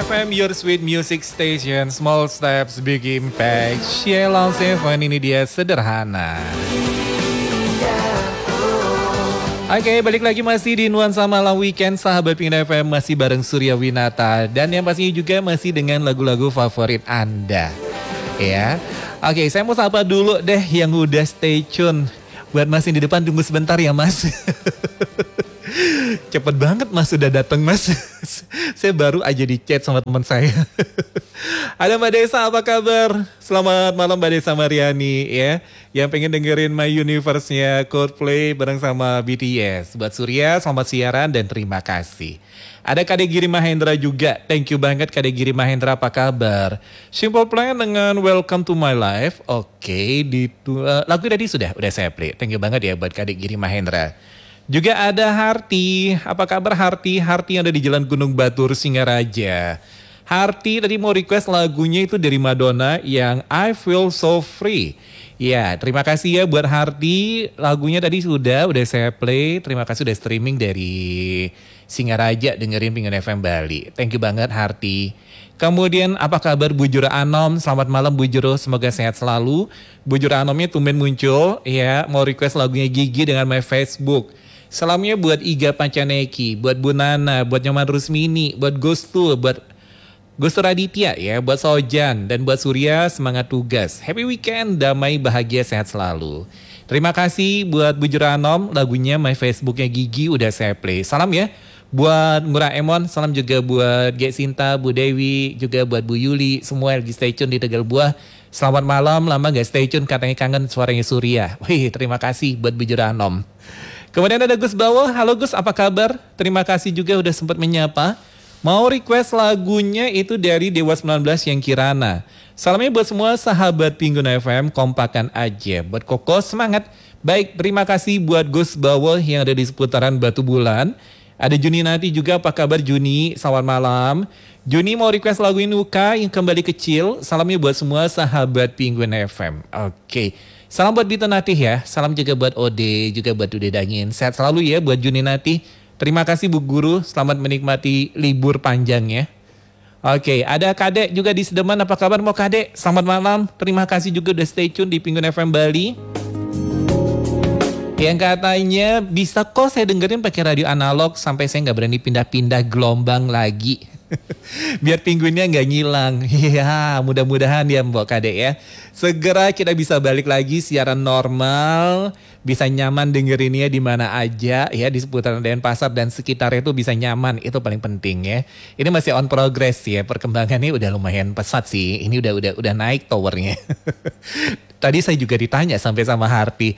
FM, your sweet music station, small steps, big impact. Sheila Seven, ini dia Sederhana. Oke, balik lagi masih di Nuansa Malam Weekend, sahabat Pingin FM, masih bareng Surya Winata. Dan yang pastinya juga masih dengan lagu-lagu favorit Anda. Ya, oke, saya mau sapa dulu deh yang udah stay tune. Buat Mas yang di depan, tunggu sebentar ya Mas. Cepet banget Mas sudah datang Mas. Saya baru aja di chat sama teman saya. Ada Mbak Desa, apa kabar? Selamat malam Mbak Desa Mariani ya. Yang pengen dengerin My Universe-nya Coldplay bareng sama BTS. Buat Surya, selamat siaran dan terima kasih. Ada Kade Giri Mahendra juga. Thank you banget Kade Giri Mahendra, apa kabar? Simple Plan dengan Welcome to My Life. Oke, lagu tadi sudah saya play. Thank you banget ya buat Kade Giri Mahendra. Juga ada Harti, apa kabar Harti? Harti yang ada di Jalan Gunung Batur, Singaraja. Harti tadi mau request lagunya itu dari Madonna yang I Feel So Free. Ya, terima kasih ya buat Harti. Lagunya tadi sudah saya play. Terima kasih udah streaming dari Singaraja dengerin Pingin FM Bali. Thank you banget Harti. Kemudian apa kabar Bu Juro Anom? Selamat malam Bu Juro, semoga sehat selalu. Bu Juro Anomnya tumben muncul ya, mau request lagunya Gigi dengan My Facebook. Salamnya buat Iga Pancaneki, buat Bu Nana, buat Nyoman Rusmini, buat Gustu, buat Gustu Raditya ya, buat Sojan, dan buat Surya, semangat tugas. Happy weekend, damai, bahagia, sehat selalu. Terima kasih buat Bu Juranom, lagunya My Facebooknya Gigi udah saya play. Salam ya buat Murah Emon, salam juga buat Gek Sinta, Bu Dewi, juga buat Bu Yuli, semua lagi stay tune di Tegal Buah. Selamat malam, lama gak stay tune, katanya kangen suaranya Surya. Wih, terima kasih buat Bu Juranom. Kemudian ada Gus Bawo, halo Gus, apa kabar? Terima kasih juga udah sempat menyapa. Mau request lagunya itu dari Dewa 19 yang Kirana. Salamnya buat semua sahabat Pinggun FM, kompakan aja. Buat Koko, semangat. Baik, terima kasih buat Gus Bawo yang ada di seputaran Batu Bulan. Ada Juni Nati juga, apa kabar Juni? Selamat malam. Juni mau request lagu Inuka yang kembali kecil. Salamnya buat semua sahabat Pinggun FM. Oke. Salam buat Dita Natih ya, salam juga buat Ode, juga buat Dude Dangin. Sehat selalu ya buat Juni Natih. Terima kasih Bu Guru, selamat menikmati libur panjangnya. Oke, ada Kadek juga di Sedeman, apa kabar mau Kadek? Selamat malam, terima kasih juga udah stay tune di Pinggun FM Bali. Yang katanya bisa kok saya dengerin pakai radio analog sampai saya gak berani pindah-pindah gelombang lagi. Biar pinguinnya gak ngilang. Ya, mudah-mudahan ya Mbak Kadek ya. Segera kita bisa balik lagi siaran normal, bisa nyaman dengerinnya di mana aja ya, di seputaran Denpasar dan sekitarnya itu bisa nyaman, itu paling penting ya. Ini masih on progress ya, perkembangannya udah lumayan pesat sih. Ini udah naik towernya. Tadi saya juga ditanya sampai sama Harti,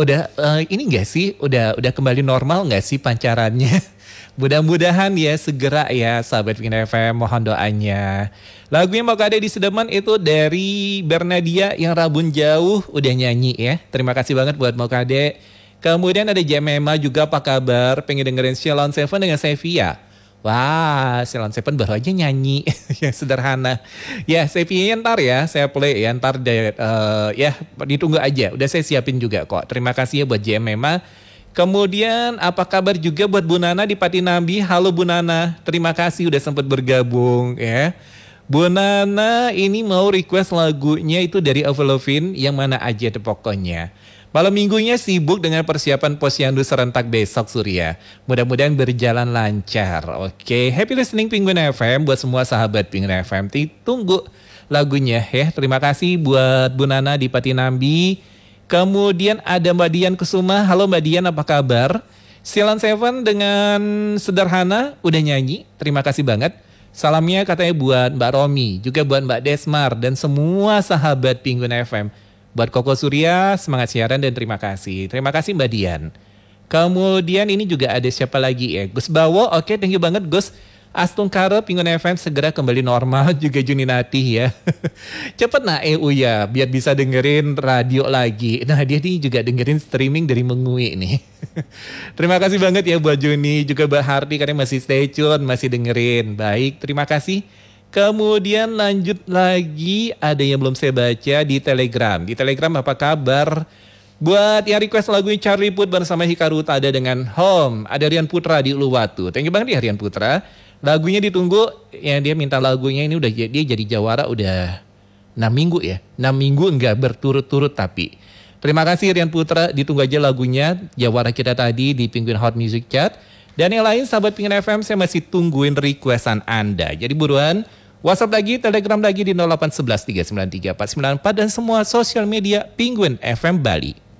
ini enggak sih udah kembali normal enggak sih pancarannya? Mudah-mudahan ya segera ya sahabat Pingin FM, mohon doanya. Lagu yang mau ada di Sedeman itu dari Bernadia yang Rabun Jauh udah nyanyi ya. Terima kasih banget buat Mokade. Kemudian ada Jemema juga, apa kabar? Pengen dengerin Shalon Seven dengan Sevia. Wah, Shalon Seven baru aja nyanyi yang Sederhana. Ya, Sevia ntar ya, saya play ya ntar ya ditunggu aja. Udah saya siapin juga kok. Terima kasih ya buat Jemema. Kemudian apa kabar juga buat Bu Nana di Patinambi. Halo Bu Nana, terima kasih udah sempat bergabung ya. Bu Nana ini mau request lagunya itu dari Avril Lavigne yang mana aja tuh pokoknya. Malam minggunya sibuk dengan persiapan Posyandu serentak besok Surya. Mudah-mudahan berjalan lancar. Oke, happy listening Pinggun FM buat semua sahabat Pinggun FM. Tunggu lagunya ya. Terima kasih buat Bu Nana di Patinambi. Kemudian ada Mbak Dian Kusuma. Halo Mbak Dian, apa kabar? Silon Seven dengan Sederhana udah nyanyi. Terima kasih banget. Salamnya katanya buat Mbak Romi, juga buat Mbak Desmar dan semua sahabat Pinggun FM. Buat Koko Surya, semangat siaran dan terima kasih. Terima kasih Mbak Dian. Kemudian ini juga ada siapa lagi ya? Gus Bawo, oke, thank you banget Gus. Astung Karo, Pinggun FM segera kembali normal, juga Juni Natih ya. Cepet nah ya, biar bisa dengerin radio lagi. Nah dia nih juga dengerin streaming dari Mengui nih. Terima kasih banget ya buat Juni, juga Mbak Harti karena masih stay tune, masih dengerin. Baik, terima kasih. Kemudian lanjut lagi, ada yang belum saya baca di Telegram. Di Telegram apa kabar? Buat yang request lagunya Charlie Puth bersama Hikaru Tada dengan Home. Ada Rian Putra di Uluwatu. Thank you banget ya Rian Putra. Lagunya ditunggu, ya dia minta lagunya ini udah dia jadi jawara udah 6 minggu ya. 6 minggu enggak berturut-turut tapi. Terima kasih Rian Putra, ditunggu aja lagunya jawara kita tadi di Penguin Hot Music Chat. Dan yang lain sahabat Penguin FM saya masih tungguin requestan Anda. Jadi buruan WhatsApp lagi, Telegram lagi di 0811 393 494 dan semua sosial media Penguin FM Bali.